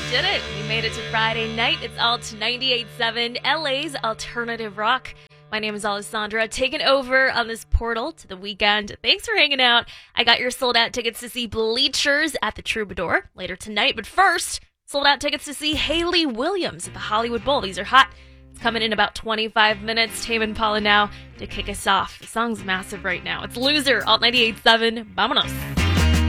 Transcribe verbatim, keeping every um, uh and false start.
did it. We made it to Friday night. It's all to ninety-eight point seven, L A's alternative rock. My name is Alessandra, taking over on this portal to the weekend. Thanks for hanging out. I got your sold-out tickets to see Bleachers at the Troubadour later tonight. But first, sold-out tickets to see Hayley Williams at the Hollywood Bowl. These are hot. It's coming in about twenty-five minutes. Tame Impala now to kick us off. The song's massive right now. It's Loser, Alt ninety-eight point seven. Vámonos.